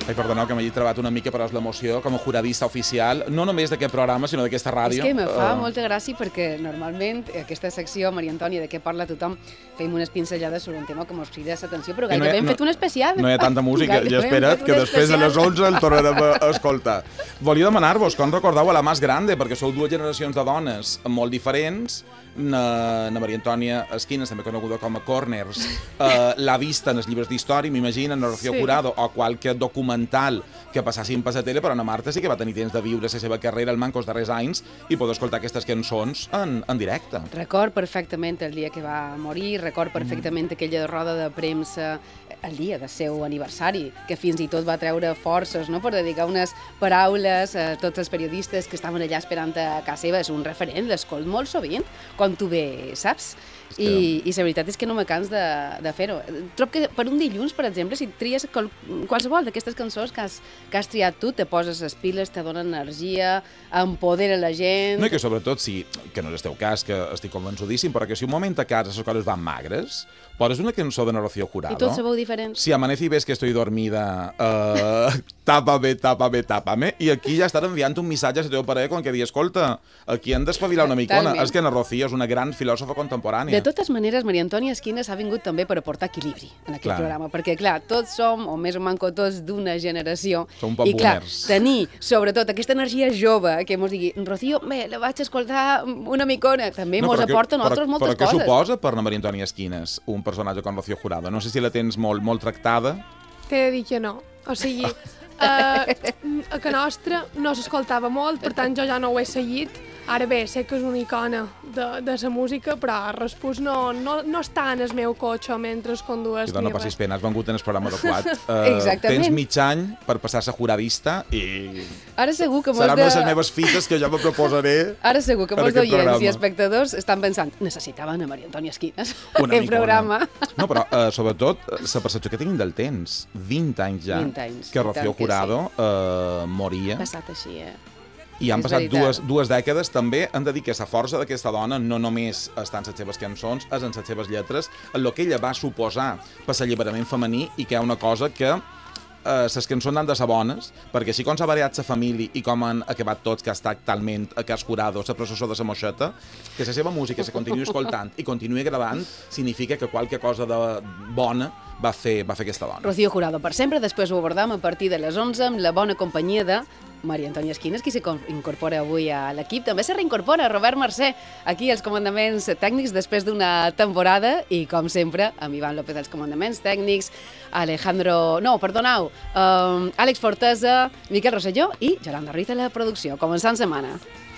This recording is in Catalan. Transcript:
Ai, perdoneu que m'hagi trebat una mica, però és l'emoció com a juradista oficial, no només d'aquest programa, sinó d'aquesta ràdio. És que me fa molta gràcia perquè normalment aquesta secció, Maria Antònia, de què parla tothom, fem unes pinzellades sobre un tema que mos crida l'atenció, però gairebé hem fet un especial. No hi ha tanta música, ja espera't que després de les 11 el tornarem a escoltar. Volia demanar-vos com recordeu a la Mas Grande, perquè sou dues generacions de dones molt diferents. Na Maria Antònia Esquinas, també coneguda com a Corners, l'ha vista en els llibres d'història, m'imagino, en Rocío Jurado, o qualque documental que passassin per la tele, però na Marta sí que va tenir temps de viure la seva carrera al manco els darrers anys i poder escoltar aquestes cançons en directe. Record perfectament el dia que va morir, record perfectament aquella roda de premsa el dia del seu aniversari, que fins i tot va treure forces, no?, per dedicar unes paraules a tots els periodistes que estaven allà esperant a casa seva. És un referent, l'escolt molt sovint, com tu bé saps. I la veritat és que no me cans de fer-ho. Trobo que per un dilluns, per exemple, si tries qualsevol d'aquestes cançons que has triat tu, te poses les piles, te donen energia, empodera la gent... No, i que sobretot, que no és el teu cas, que estic convençudíssim, però que si un moment a casa les coses van magres, poses una cançó de Rocío Jurado... I tot sabeu diferent. Si amanece y ves que estoy dormida, tápame, i aquí ja estan enviant un missatge a la teva parella quan que diu, escolta, aquí hem d'espavilar una micona. És que na Rocío és una gran filòsofa contemporània. De totes maneres, Maria Antònia Esquinas ha vingut també per aportar equilibri en aquest programa, perquè, clar, tots som, o més o manco tots, d'una generació. Som poc boomers. I, clar, tenir, sobretot, aquesta energia jove, que mos digui, Rocío, bé, la vaig escoltar una micona, també mos aporta a nosaltres moltes coses. Però què suposa per na Maria Antònia Esquinas un personatge com Rocío Jurado? No sé si la tens molt tractada. T'he de dir que no. O sigui, a que nostra no s'escoltava molt, per tant jo ja no ho he seguit. Ara bé, sé que és una icona de la música, però Raspús no està en el meu cotxe mentre condues. No passis pena, has vengut en el programa adequat. Exactament. Tens mig any per passar-se juradista i... Ara segur que serà una de les meves fites que jo me proposaré. Ara segur que molts d'oients i espectadors estan pensant, necessitaven a Maria Antònia Esquinas aquest programa. No, però sobretot la percepció que tenim del temps. 20 anys ja 20 anys, que Rocío Jurado moria. Passat així, I han passat dues dècades. També hem de dir que la força d'aquesta dona no només està en les seves cançons, és en les seves lletres, en el que ella va suposar per l'alliberament femení, i que hi ha una cosa que les cançons han de ser bones, perquè així com s'ha variat la família i com han acabat tots, que ha estat talment a Cas Jurado, la processó de la moixeta, que la seva música se continuï escoltant i continuï gravant, significa que qualque cosa de bona va fer aquesta dona. Rocío Jurado per sempre, després ho abordam a partir de les 11 amb la bona companyia de Maria Antònia Esquinas, qui s'incorpora avui a l'equip. També se reincorpora Robert Mercè, aquí als comandaments tècnics després d'una temporada, i com sempre, amb Ivan López als comandaments tècnics, Àlex Fortesa, Miquel Rosselló i Yolanda Ruiz a la producció. Començant setmana.